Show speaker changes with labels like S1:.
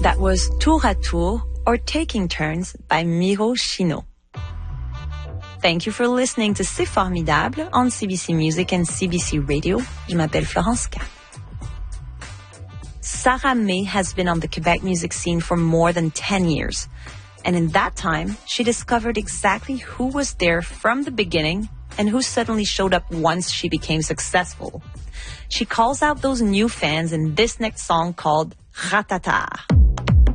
S1: That was Tour à Tour, or Taking Turns, by Miro Chino. Thank you for listening to C'est Formidable on CBC Music and CBC Radio. Je m'appelle Florence K. Sarah May has been on the Quebec music scene for more than 10 years. And in that time, she discovered exactly who was there from the beginning and who suddenly showed up once she became successful. She calls out those new fans in this next song called Ratata.